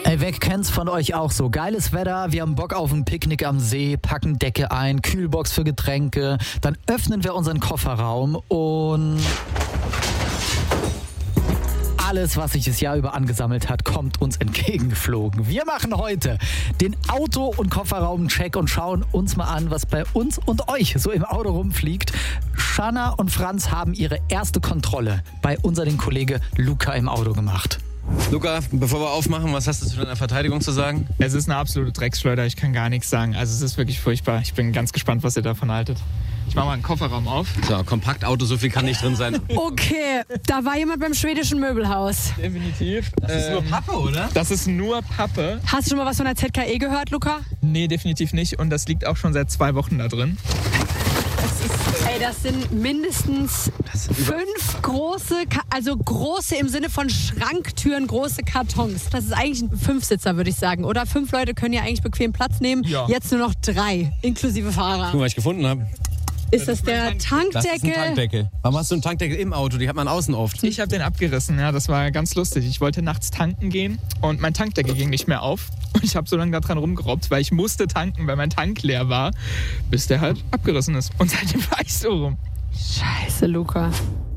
Ey, wer kennt's von euch auch so? Geiles Wetter, wir haben Bock auf ein Picknick am See, packen Decke ein, Kühlbox für Getränke, dann öffnen wir unseren Kofferraum und alles, was sich das Jahr über angesammelt hat, kommt uns entgegengeflogen. Wir machen heute den Auto- und Kofferraum-Check und schauen uns mal an, was bei uns und euch so im Auto rumfliegt. Shanna und Franz haben ihre erste Kontrolle bei unserem Kollege Luca im Auto gemacht. Luca, bevor wir aufmachen, was hast du zu deiner Verteidigung zu sagen? Es ist eine absolute Drecksschleuder, ich kann gar nichts sagen. Also es ist wirklich furchtbar. Ich bin ganz gespannt, was ihr davon haltet. Ich mache mal einen Kofferraum auf. So, Kompaktauto, so viel kann nicht drin sein. Okay, da war jemand beim schwedischen Möbelhaus. Definitiv. Das ist nur Pappe, oder? Das ist nur Pappe. Hast du schon mal was von der ZKE gehört, Luca? Nee, definitiv nicht. Und das liegt auch schon seit 2 Wochen da drin. Das sind mindestens 5 große, also große im Sinne von Schranktüren, große Kartons. Das ist eigentlich ein 5-Sitzer, würde ich sagen. Oder 5 Leute können ja eigentlich bequem Platz nehmen. Ja. Jetzt nur noch 3, inklusive Fahrer. Guck mal, was ich gefunden habe. Ist das der Tankdeckel? Das ist ein Tankdeckel. Warum hast du einen Tankdeckel im Auto? Die hat man außen oft. Ich habe den abgerissen, ja, das war ganz lustig. Ich wollte nachts tanken gehen und mein Tankdeckel ging nicht mehr auf. Und ich habe so lange daran rumgerobbt, weil ich musste tanken, weil mein Tank leer war, bis der halt abgerissen ist. Und seitdem war ich so rum. Scheiße, Luca.